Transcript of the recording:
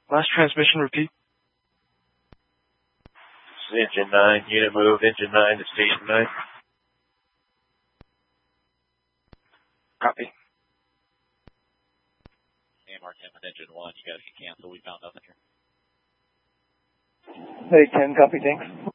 Last transmission, repeat. Engine 9, unit move, engine 9 to station 9. Copy. AMR 10 with engine 1, you guys can cancel, we found nothing here. Hey, 10, copy, thanks.